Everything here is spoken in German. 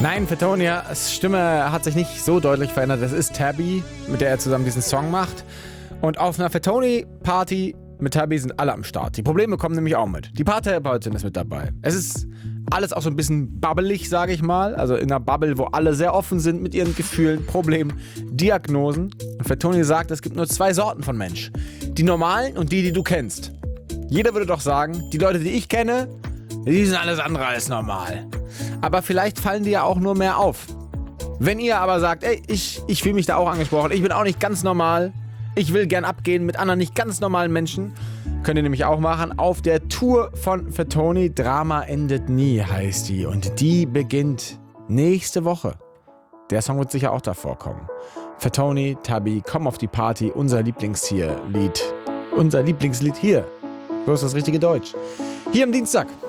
Nein, Fatonias Stimme hat sich nicht so deutlich verändert. Das ist Tabby, mit der er zusammen diesen Song macht. Und auf einer Fatoni-Party mit Tabby sind alle am Start. Die Probleme kommen nämlich auch mit. Die Paartherapeuten ist mit dabei. Es ist alles auch so ein bisschen bubbelig, sage ich mal. Also in einer Bubble, wo alle sehr offen sind mit ihren Gefühlen, Problemen, Diagnosen. Und Fatoni sagt, es gibt nur 2 Sorten von Mensch. Die normalen und die du kennst. Jeder würde doch sagen, die Leute, die ich kenne, die sind alles andere als normal. Aber vielleicht fallen die ja auch nur mehr auf. Wenn ihr aber sagt, ey, ich fühle mich da auch angesprochen, ich bin auch nicht ganz normal, ich will gern abgehen mit anderen nicht ganz normalen Menschen, könnt ihr nämlich auch machen auf der Tour von Fatoni. Drama endet nie heißt die und die beginnt nächste Woche. Der Song wird sicher auch davor kommen. Fatoni, Tabby, komm auf die Party, unser Lieblingslied hier. So ist das richtige Deutsch. Hier am Dienstag.